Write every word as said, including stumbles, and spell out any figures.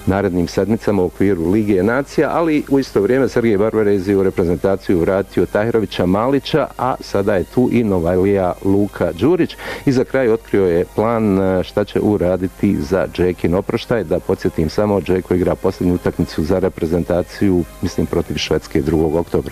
narednim sedmicama u okviru Lige nacija, ali u isto vrijeme Sergej Barbarez je u reprezentaciju vratio Tahirovića Malića, a sada je tu i Novajlija Luka Đurić. I za kraj otkrio je plan šta će uraditi za Džekin oproštaj. Da podsjetim samo, Džeko igra posljednju utakmicu za reprezentaciju, mislim protiv Švedske drugog oktobra.